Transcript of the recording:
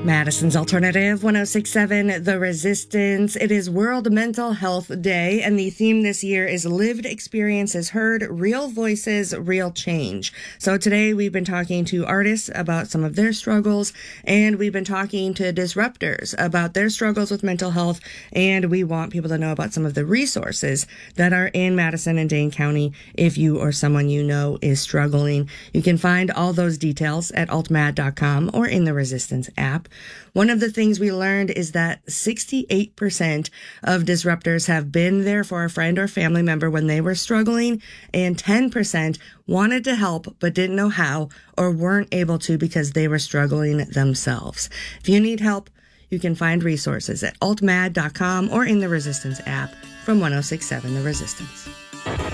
Madison's Alternative 1067, The Resistance. It is World Mental Health Day, and the theme this year is Lived Experiences Heard, Real Voices, Real Change. So today we've been talking to artists about some of their struggles, and we've been talking to disruptors about their struggles with mental health, and we want people to know about some of the resources that are in Madison and Dane County if you or someone you know is struggling. You can find all those details at altmad.com or in the Resistance app. One of the things we learned is that 68% of disruptors have been there for a friend or family member when they were struggling, and 10% wanted to help but didn't know how or weren't able to because they were struggling themselves. If you need help, you can find resources at altmad.com or in the Resistance app from 1067 The Resistance.